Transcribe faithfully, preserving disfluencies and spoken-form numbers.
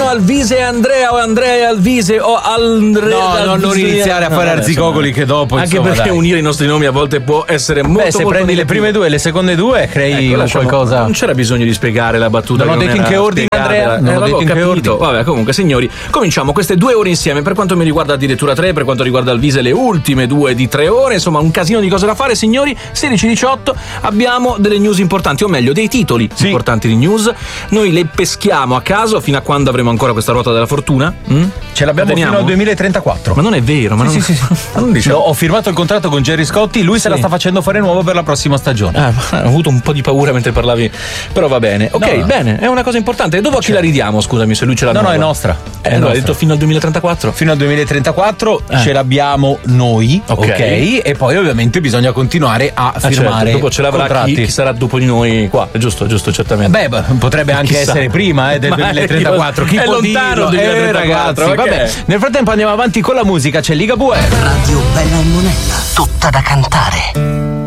Alvise e Andrea o Andrea e Alvise o Andrea. No, no, non iniziare a fare arzigogoli che dopo. Anche insomma, perché dai. unire i nostri nomi a volte può essere molto. Beh, se molto prendi le negativo. prime due e le seconde due, crei Ecco, lasciamo- qualcosa. Non c'era bisogno di spiegare la battuta. Non ho che detto in era che ordine, spiegabile. Andrea. Non Eh, ho l'avevo detto in che capito. ordine. Vabbè, comunque, signori, cominciamo queste due ore insieme. Per quanto mi riguarda, addirittura tre. Per quanto riguarda Alvise, le ultime due di tre ore. Insomma, un casino di cose da fare, signori. sedici diciotto abbiamo delle news importanti, o meglio, dei titoli Sì. importanti di news. Noi le peschiamo a caso fino a quando avremo ancora questa ruota della fortuna. Mm? Ce l'abbiamo La teniamo? fino al duemilatrentaquattro. Ma non è vero, ma Sì, non, sì, sì, sì. ma non diciamo. No, ho firmato il contratto con Gerry Scotti, lui se la sta facendo fare nuovo per la prossima stagione. Ah, ma ho avuto un po' di paura mentre parlavi, però va bene. Ok, No. bene, è una cosa importante. E dopo a chi la ridiamo, scusami, se lui ce l'ha No, no, nuova? è nostra. Eh, È allora, hai nostra. detto fino al duemilatrentaquattro? Fino al duemilatrentaquattro Eh. ce l'abbiamo noi, Ok. ok? E poi ovviamente bisogna continuare a Ah, firmare certo, dopo ce l'avrà chi, contratti. chi sarà dopo di noi qua, è giusto, giusto, certamente. Beh, beh, potrebbe anche Chissà. essere prima eh, del Ma è- duemilatrentaquattro. Chi è può lontano dirlo? il duemilatrentaquattro, Eh, ragazzi, ok. vabbè. Nel frattempo andiamo avanti con la musica, c'è Ligabue. Radio Bella e Monella, tutta da cantare.